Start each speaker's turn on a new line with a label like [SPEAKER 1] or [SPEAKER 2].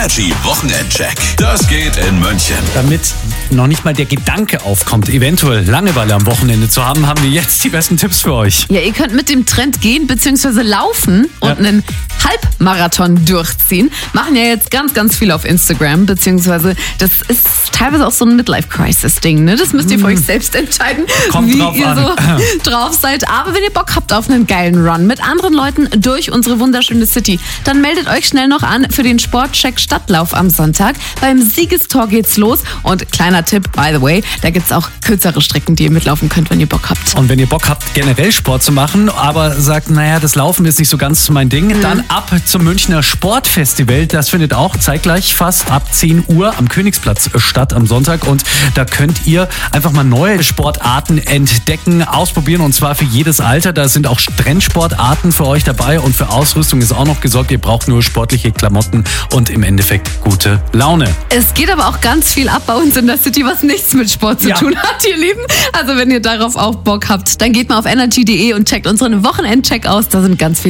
[SPEAKER 1] Energy Wochenendcheck. Das geht in München.
[SPEAKER 2] Damit noch nicht mal der Gedanke aufkommt, eventuell Langeweile am Wochenende zu haben, haben wir jetzt die besten Tipps für euch.
[SPEAKER 3] Ja, ihr könnt mit dem Trend gehen bzw. laufen und einen Halbmarathon durchziehen. Machen ja jetzt ganz, ganz viel auf Instagram, beziehungsweise das ist teilweise auch so ein Midlife-Crisis-Ding. Ne? Das müsst ihr für euch selbst entscheiden,
[SPEAKER 2] Kommt
[SPEAKER 3] wie
[SPEAKER 2] drauf
[SPEAKER 3] ihr
[SPEAKER 2] an.
[SPEAKER 3] so drauf seid. Aber wenn ihr Bock habt auf einen geilen Run mit anderen Leuten durch unsere wunderschöne City, dann meldet euch schnell noch an für den Sportcheck Stadtlauf am Sonntag. Beim Siegestor geht's los. Und kleiner Tipp, by the way, da gibt's auch kürzere Strecken, die ihr mitlaufen könnt, wenn ihr Bock habt.
[SPEAKER 2] Und wenn ihr Bock habt, generell Sport zu machen, aber sagt, naja, das Laufen ist nicht so ganz mein Ding, dann ab zum Münchner Sportfestival. Das findet auch zeitgleich fast ab 10 Uhr am Königsplatz statt am Sonntag. Und da könnt ihr einfach mal neue Sportarten entdecken, ausprobieren, und zwar für jedes Alter. Da sind auch Trendsportarten für euch dabei und für Ausrüstung ist auch noch gesorgt. Ihr braucht nur sportliche Klamotten und im Endeffekt gute Laune.
[SPEAKER 3] Es geht aber auch ganz viel ab bei uns in der City, was nichts mit Sport zu tun hat, ihr Lieben. Also wenn ihr darauf auch Bock habt, dann geht mal auf energy.de und checkt unseren Wochenendcheck aus. Da sind ganz viele